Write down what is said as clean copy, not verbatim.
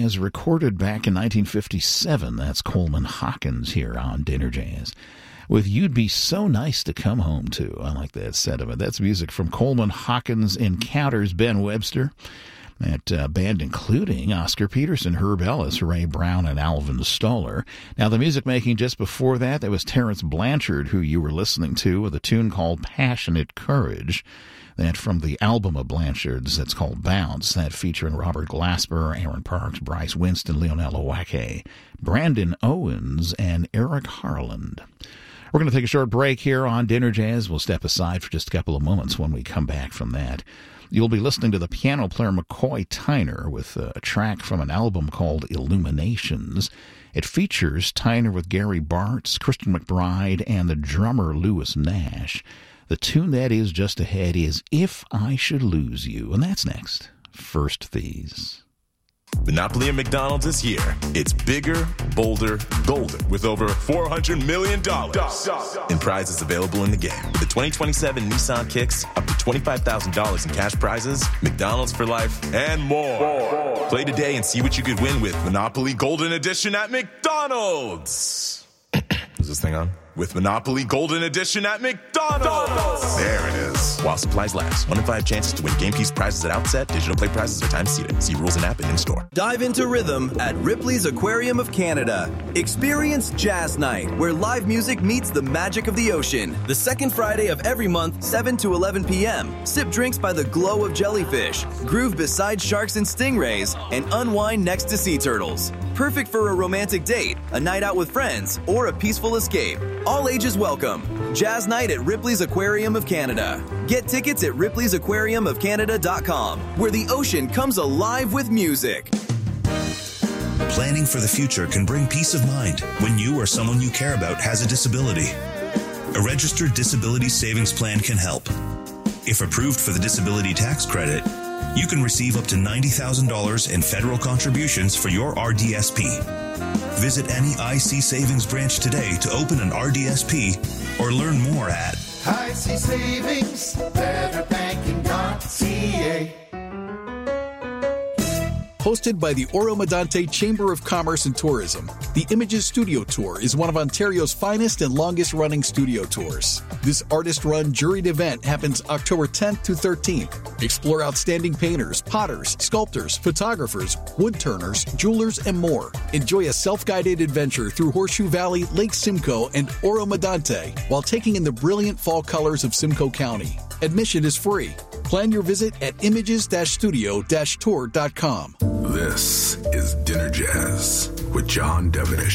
Jazz, recorded back in 1957. That's Coleman Hawkins here on Dinner Jazz with You'd Be So Nice to Come Home To. I like that sentiment. That's music from Coleman Hawkins Encounters Ben Webster. That band including Oscar Peterson, Herb Ellis, Ray Brown, and Alvin Stoller. Now, the music making just before that was Terrence Blanchard, who you were listening to, with a tune called Passionate Courage. That from the album of Blanchard's that's called Bounce, that featuring Robert Glasper, Aaron Parks, Bryce Winston, Leonel Owake, Brandon Owens, and Eric Harland. We're going to take a short break here on Dinner Jazz. We'll step aside for just a couple of moments when we come back from that. You'll be listening to the piano player McCoy Tyner with a track from an album called Illuminations. It features Tyner with Gary Bartz, Christian McBride, and the drummer Lewis Nash. The tune that is just ahead is If I Should Lose You, and that's next. First These. Monopoly at McDonald's is here. It's bigger, bolder, golden, with over $400 million in prizes available in the game. With the 2027 Nissan Kicks, up to $25,000 in cash prizes, McDonald's for life, and more. Play today and see what you could win with Monopoly Golden Edition at McDonald's. Is this thing on? With Monopoly Golden Edition at McDonald's. There it is. While supplies last. 1 in 5 chances to win game piece prizes at outset. Digital play prizes are time seated. See rules and app and in-store. Dive into rhythm at Ripley's Aquarium of Canada. Experience Jazz Night, where live music meets the magic of the ocean. The second Friday of every month, 7 to 11 p.m. Sip drinks by the glow of jellyfish, groove beside sharks and stingrays, and unwind next to sea turtles. Perfect for a romantic date, a night out with friends, or a peaceful escape. All ages welcome. Jazz Night at Ripley's Aquarium of Canada. Get tickets at ripleysAquariumofcanada.com, where the ocean comes alive with music. Planning for the future can bring peace of mind when you or someone you care about has a disability. A registered disability savings plan can help. If approved for the disability tax credit, you can receive up to $90,000 in federal contributions for your RDSP. Visit any IC Savings branch today to open an RDSP or learn more at IC Savings, betterbanking.ca. Hosted by the Oro-Medonte Chamber of Commerce and Tourism, the Images Studio Tour is one of Ontario's finest and longest-running studio tours. This artist-run juried event happens October 10th to 13th. Explore outstanding painters, potters, sculptors, photographers, woodturners, jewelers, and more. Enjoy a self-guided adventure through Horseshoe Valley, Lake Simcoe, and Oro-Medonte while taking in the brilliant fall colors of Simcoe County. Admission is free. Plan your visit at images-studio-tour.com. This is Dinner Jazz with John Devenish.